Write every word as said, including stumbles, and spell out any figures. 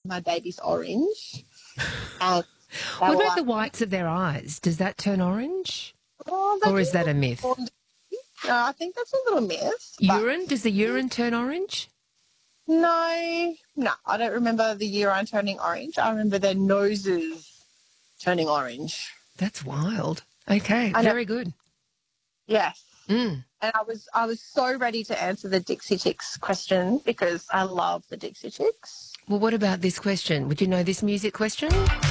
my baby's orange. And they What were about like, the whites of their eyes? Does that turn orange? oh, they Or is that a didn't myth? respond. No, I think that's a little myth. But Urine? Does the urine turn orange? no, no, I don't remember the urine turning orange. I remember their noses turning orange. That's wild. Okay, I know. very good. Yes. Mm. And I was I was so ready to answer the Dixie Chicks question because I love the Dixie Chicks. Well, what about this question? Would you know this music question?